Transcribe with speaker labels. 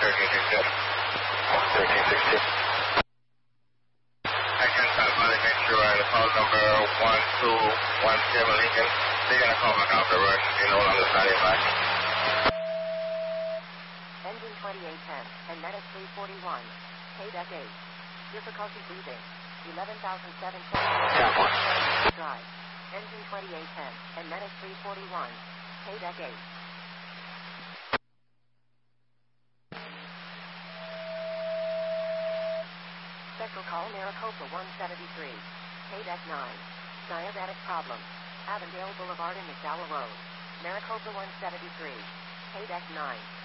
Speaker 1: 1360. I can stop by to make sure the call number 1217 Lincoln. They're going to call back out the rush. You know, on the Friday back.
Speaker 2: Engine 2810 and Medic 341. KDEC 8. Difficulty breathing. 11,720 drive. Engine 2810 and Medic 341. KDEC 8. Spectral call Maricopa 173. KDEC 9. Diabetic problem. Avondale Boulevard and McDowell Road. Maricopa 173. KDEC 9.